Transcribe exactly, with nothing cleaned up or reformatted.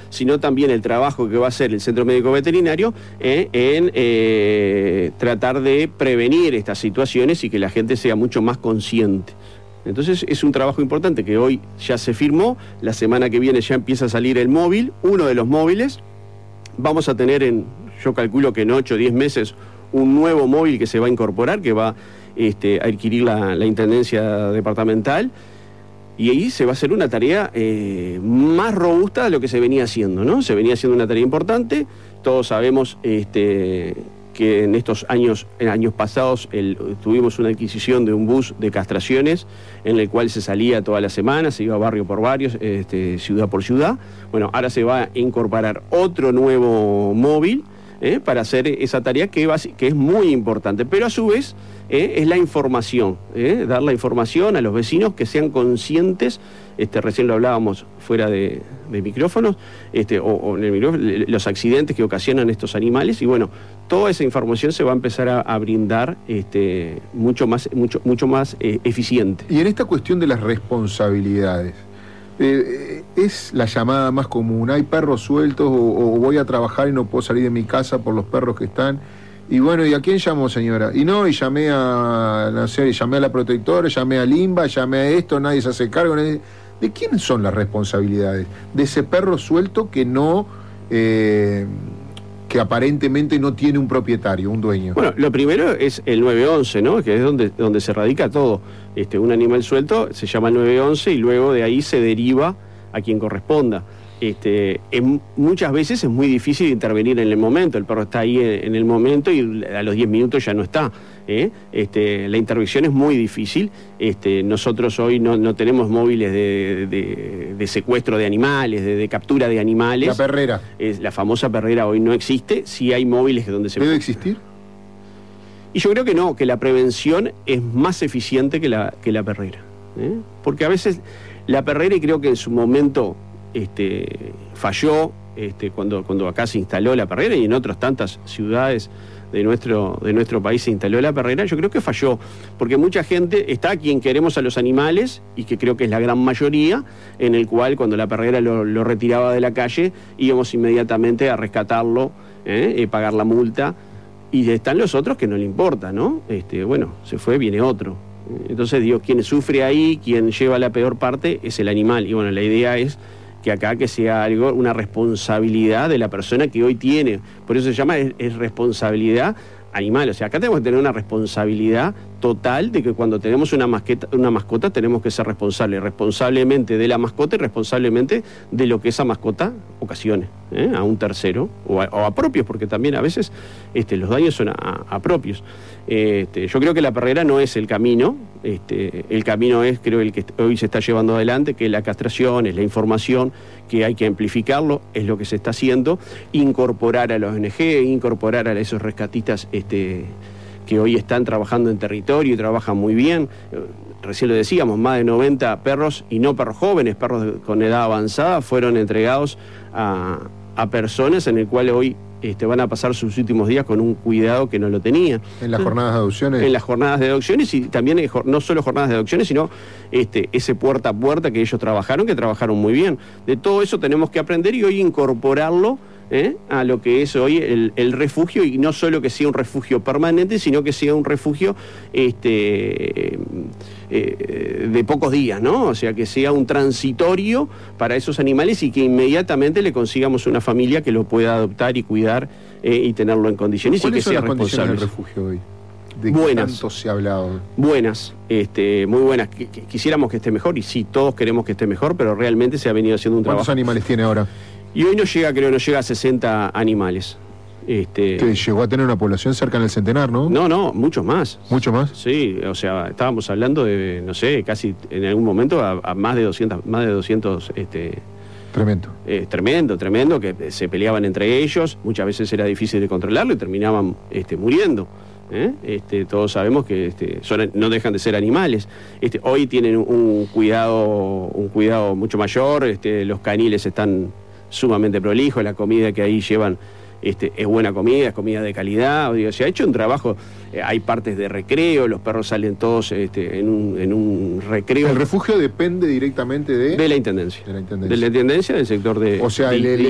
sino también el trabajo que va a hacer el Centro Médico Veterinario eh, en eh, tratar de prevenir estas situaciones y que la gente sea mucho más consciente. Entonces es un trabajo importante que hoy ya se firmó, la semana que viene ya empieza a salir el móvil, uno de los móviles. Vamos a tener en, yo calculo que en ocho o diez meses, un nuevo móvil que se va a incorporar, que va este, a adquirir la, la Intendencia Departamental, y ahí se va a hacer una tarea eh, más robusta de lo que se venía haciendo, ¿no? Se venía haciendo una tarea importante, todos sabemos este, que en estos años, en años pasados el, tuvimos una adquisición de un bus de castraciones en el cual se salía toda la semana, se iba barrio por barrio, este, ciudad por ciudad. Bueno, ahora se va a incorporar otro nuevo móvil eh, para hacer esa tarea que, va, que es muy importante, pero a su vez eh, es la información, eh, dar la información a los vecinos que sean conscientes. Este, recién lo hablábamos fuera de, de micrófonos, este, o, o en el micrófono, los accidentes que ocasionan estos animales, y bueno, toda esa información se va a empezar a, a brindar este, mucho más, mucho, mucho más eh, eficiente. Y en esta cuestión de las responsabilidades, eh, es la llamada más común: hay perros sueltos, o, o voy a trabajar y no puedo salir de mi casa por los perros que están. Y bueno, ¿y a quién llamó, señora? Y no, y llamé a, no sé, llamé a la protectora, llamé a Limba, llamé a esto, nadie se hace cargo. Nadie... ¿De quién son las responsabilidades? De ese perro suelto que no, eh, que aparentemente no tiene un propietario, un dueño. Bueno, lo primero es el nueve once, ¿no? Que es donde, donde se radica todo. Este, un animal suelto se llama nueve once y luego de ahí se deriva a quien corresponda. Este, es, muchas veces es muy difícil intervenir en el momento, el perro está ahí en, en el momento y a los diez minutos ya no está. ¿eh? Este, la intervención es muy difícil. Este, nosotros hoy no, no tenemos móviles de, de, de secuestro de animales, de, de captura de animales. La perrera. Es, la famosa perrera hoy no existe, sí hay móviles donde se... ¿Debe existir? Y yo creo que no, que la prevención es más eficiente que la, que la perrera. ¿eh? Porque a veces la perrera, y creo que en su momento... Este, falló este, cuando, cuando acá se instaló la perrera, y en otras tantas ciudades de nuestro, de nuestro país se instaló la perrera. Yo creo que falló, porque mucha gente está quien queremos a los animales, y que creo que es la gran mayoría, en el cual cuando la perrera lo, lo retiraba de la calle, íbamos inmediatamente a rescatarlo, eh, eh, pagar la multa, y están los otros que no le importa, ¿no? Este, bueno, se fue, viene otro. Entonces, digo, quien sufre ahí, quien lleva la peor parte, es el animal. Y bueno, la idea es que acá que sea algo, una responsabilidad de la persona que hoy tiene, por eso se llama, es, es responsabilidad animal. O sea, acá tenemos que tener una responsabilidad total de que cuando tenemos una mascota, una mascota tenemos que ser responsables, responsablemente de la mascota y responsablemente de lo que esa mascota ocasione, ¿eh? a un tercero o a, o a propios, porque también a veces este, los daños son a, a propios. Este, yo creo que la perrera no es el camino, este, el camino es, creo, el que hoy se está llevando adelante, que es la castración, es la información, que hay que amplificarlo, es lo que se está haciendo, incorporar a los O N G, incorporar a esos rescatistas este, que hoy están trabajando en territorio y trabajan muy bien. Recién lo decíamos, más de noventa perros, y no perros jóvenes, perros de, con edad avanzada, fueron entregados a, a personas en el cual hoy este, van a pasar sus últimos días con un cuidado que no lo tenían. ¿En las jornadas de adopciones? En las jornadas de adopciones, y también no solo jornadas de adopciones, sino este, ese puerta a puerta que ellos trabajaron, que trabajaron muy bien. De todo eso tenemos que aprender y hoy incorporarlo ¿Eh? a lo que es hoy el, el refugio, y no solo que sea un refugio permanente, sino que sea un refugio este, eh, de pocos días, ¿no? O sea, que sea un transitorio para esos animales y que inmediatamente le consigamos una familia que lo pueda adoptar y cuidar eh, y tenerlo en condiciones y que sea responsable. ¿Cuáles son las condiciones del refugio hoy? ¿De buenas, qué tanto se ha hablado? Buenas, este, muy buenas. Quisiéramos que esté mejor, y sí, todos queremos que esté mejor, pero realmente se ha venido haciendo un trabajo. ¿Cuántos animales tiene ahora? Y hoy no llega, creo, no llega a sesenta animales. Este... Que llegó a tener una población cerca del centenar, ¿no? No, no, muchos más. ¿Mucho más? Sí, o sea, estábamos hablando de, no sé, casi en algún momento a, a más de doscientos, más de doscientos, este... Tremendo. Eh, tremendo, tremendo, que se peleaban entre ellos, muchas veces era difícil de controlarlo y terminaban este, muriendo. ¿Eh? Este, todos sabemos que este, son, no dejan de ser animales. Este, hoy tienen un, un cuidado, un cuidado mucho mayor, este, los caniles están sumamente prolijos, la comida que ahí llevan este, es buena comida, es comida de calidad. Digo, se ha hecho un trabajo, eh, hay partes de recreo, los perros salen todos este, en, un, en un recreo. ¿El refugio depende directamente de...? De la Intendencia. De la Intendencia. De la Intendencia del sector de... O sea, de, el, el